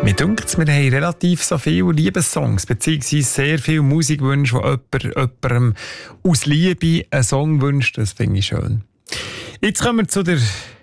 Mir dünkt, wir haben relativ so viele Liebessongs, beziehungsweise sehr viele Musikwünsche, wo jemandem aus Liebe einen Song wünscht. Das finde ich schön. Jetzt kommen wir zu der